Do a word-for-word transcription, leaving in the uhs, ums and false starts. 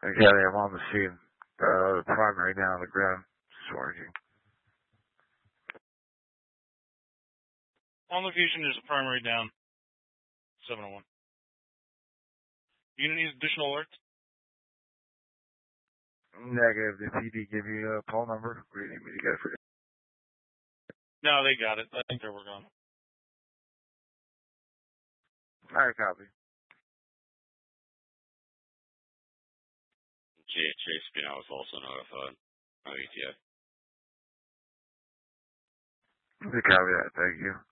Okay, I'm on the scene. Uh, the primary down on the ground. It's working. On location, there's a primary down. seven oh one. Unit needs additional alerts? Negative. Did P D give you a call number? What do you need me to get for you? No, they got it. I think they're working on it. Alright, copy. J H A Spino was also notified. O E T A. Copy that. Thank you.